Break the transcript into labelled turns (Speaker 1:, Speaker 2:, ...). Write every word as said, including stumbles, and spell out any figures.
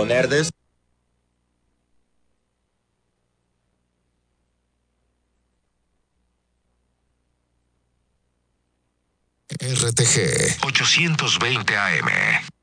Speaker 1: Cinco nerdes.
Speaker 2: R T G ochocientos veinte A M.